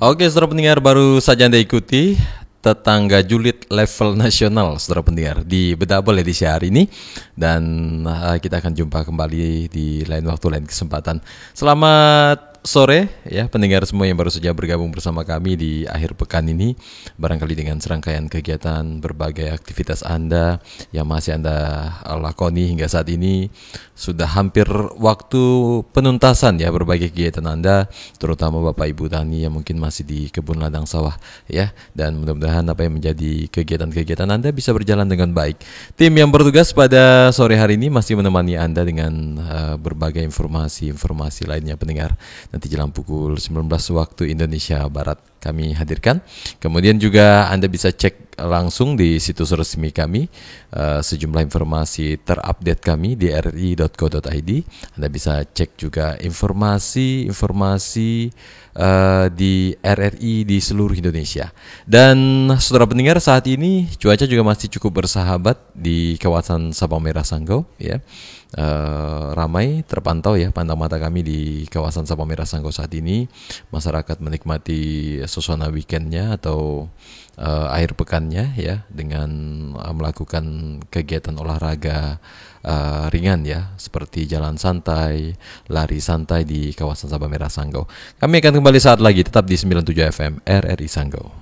Oke, saudara pendengar, baru saja Anda ikuti tetangga julid level nasional, saudara pendengar, di Bedabel edisi hari ini. Dan kita akan jumpa kembali di lain waktu, lain kesempatan. Selamat sore ya pendengar semua yang baru saja bergabung bersama kami di akhir pekan ini. Barangkali dengan serangkaian kegiatan berbagai aktivitas Anda yang masih Anda lakoni hingga saat ini. Sudah hampir waktu penuntasan ya berbagai kegiatan Anda, terutama Bapak Ibu Tani yang mungkin masih di kebun ladang sawah ya. Dan mudah-mudahan apa yang menjadi kegiatan-kegiatan Anda bisa berjalan dengan baik. Tim yang bertugas pada sore hari ini masih menemani Anda dengan berbagai informasi lainnya pendengar. Nanti jelang pukul 19 waktu Indonesia Barat kami hadirkan. Kemudian juga Anda bisa cek langsung di situs resmi kami sejumlah informasi terupdate kami di rri.co.id. Anda bisa cek juga informasi di RRI di seluruh Indonesia. Dan saudara pendengar, saat ini cuaca juga masih cukup bersahabat di kawasan Sabang Merah Sanggau ya. Ramai terpantau ya pandang mata kami di kawasan Sabang Merah Sanggau saat ini. Masyarakat menikmati suasana weekendnya atau akhir pekannya ya dengan melakukan kegiatan olahraga ringan ya, seperti jalan santai, lari santai di kawasan Sabang Merah Sanggau. Kami akan kembali saat lagi, tetap di 97 FM RRI Sanggau.